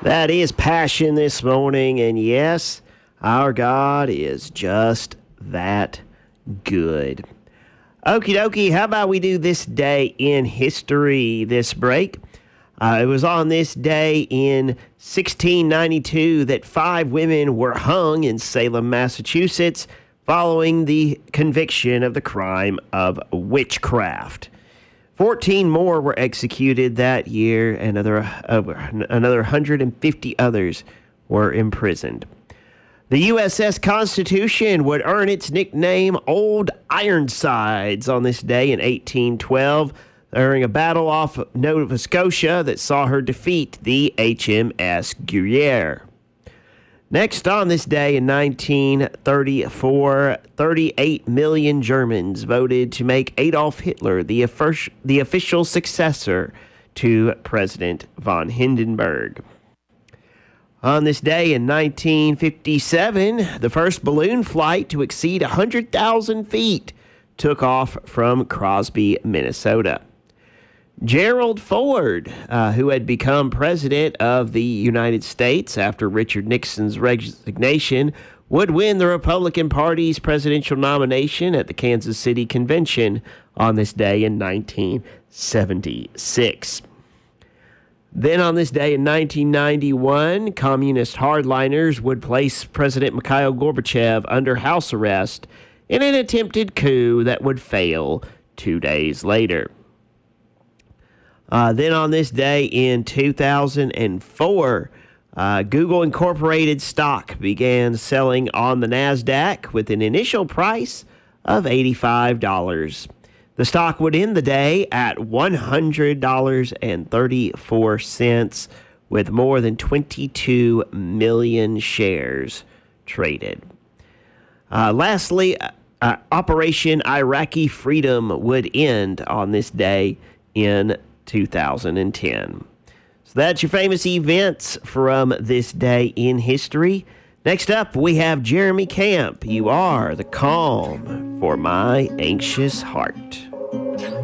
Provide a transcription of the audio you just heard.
That is Passion this morning, and yes, our God is just that good. Okie dokie, how about we do this day in history this break? It was on this day in 1692 that 5 women were hung in Salem, Massachusetts, following the conviction of the crime of witchcraft. 14 more were executed that year, and another 150 others were imprisoned. The USS Constitution would earn its nickname Old Ironsides on this day in 1812, during a battle off Nova Scotia that saw her defeat the HMS Guerriere. Next on this day in 1934, 38 million Germans voted to make Adolf Hitler the official successor to President von Hindenburg. On this day in 1957, the first balloon flight to exceed 100,000 feet took off from Crosby, Minnesota. Gerald Ford, who had become president of the United States after Richard Nixon's resignation, would win the Republican Party's presidential nomination at the Kansas City Convention on this day in 1976. Then on this day in 1991, communist hardliners would place President Mikhail Gorbachev under house arrest in an attempted coup that would fail 2 days later. Then on this day in 2004, Google Incorporated stock began selling on the NASDAQ with an initial price of $85. The stock would end the day at $100.34 with more than 22 million shares traded. Lastly, Operation Iraqi Freedom would end on this day in 2010. So that's your famous events from this day in history. Next up, we have Jeremy Camp. You are the calm for my anxious heart.